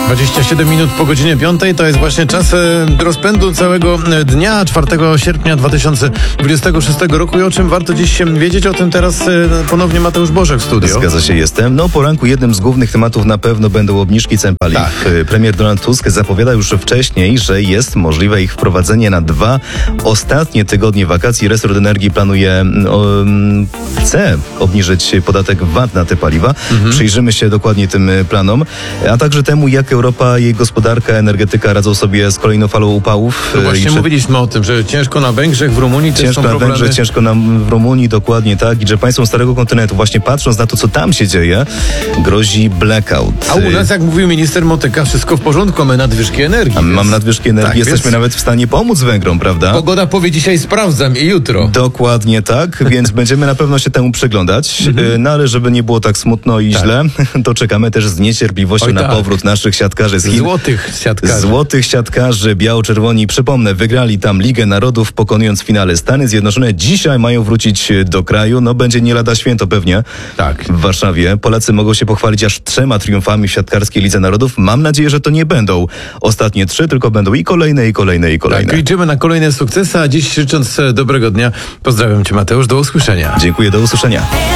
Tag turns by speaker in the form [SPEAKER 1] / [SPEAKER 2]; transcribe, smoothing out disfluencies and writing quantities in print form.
[SPEAKER 1] 27 minut po godzinie 5 to jest właśnie czas rozpędu całego dnia 4 sierpnia 2026 roku i o czym warto dziś wiedzieć, o tym teraz ponownie Mateusz Bożek w studio.
[SPEAKER 2] Zgadza się, jestem. No po ranku jednym z głównych tematów na pewno będą obniżki cen paliw.
[SPEAKER 1] Tak.
[SPEAKER 2] Premier Donald Tusk zapowiada już wcześniej, że jest możliwe ich wprowadzenie na 2 ostatnie tygodnie wakacji. Resort Energii planuje, chce obniżyć podatek VAT na te paliwa. Przyjrzymy się dokładnie tym planom, a także temu, jak Europa, jej gospodarka, energetyka radzą sobie z kolejną falą upałów.
[SPEAKER 1] No właśnie mówiliśmy o tym, że ciężko na Węgrzech, w Rumunii też
[SPEAKER 2] ciężko
[SPEAKER 1] są
[SPEAKER 2] na
[SPEAKER 1] problemy.
[SPEAKER 2] Węgrzech, ciężko nam w Rumunii, dokładnie tak. I że państwom Starego Kontynentu, właśnie patrząc na to, co tam się dzieje, grozi blackout.
[SPEAKER 1] A u nas, jak mówił minister Motyka, wszystko w porządku, mamy nadwyżki energii.
[SPEAKER 2] Mam nadwyżki energii,
[SPEAKER 1] tak,
[SPEAKER 2] jesteśmy nawet w stanie pomóc Węgrom, prawda?
[SPEAKER 1] Pogoda powie dzisiaj sprawdzam i jutro.
[SPEAKER 2] Dokładnie tak, więc będziemy na pewno się temu przyglądać. No ale żeby nie było tak smutno i źle, to czekamy też z niecierpliwością na powrót naszych siatkarzy z Chin.
[SPEAKER 1] Złotych siatkarzy.
[SPEAKER 2] Biało-czerwoni, przypomnę, wygrali tam Ligę Narodów, pokonując w finale Stany Zjednoczone. Dzisiaj mają wrócić do kraju. No będzie nie lada święto pewnie w Warszawie. Polacy mogą się pochwalić aż 3 triumfami w siatkarskiej Lidze Narodów. Mam nadzieję, że to nie będą ostatnie 3, tylko będą i kolejne, i kolejne, i kolejne.
[SPEAKER 1] Tak, liczymy na kolejne sukcesy, a dziś życząc dobrego dnia, pozdrawiam Cię, Mateusz, do usłyszenia.
[SPEAKER 2] Dziękuję, do usłyszenia.